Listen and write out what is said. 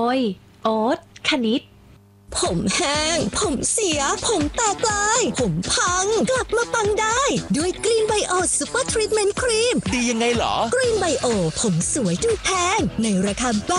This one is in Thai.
ยโอ๊ตคณิตผมแห้งผมเสียผมแตกลายผมพังกลับมาปังได้ด้วยกรีนไบโอซูเปอร์ทรีทเมนต์ครีมดียังไงเหรอกรีนไบโอผมสวยดูแพงในราคา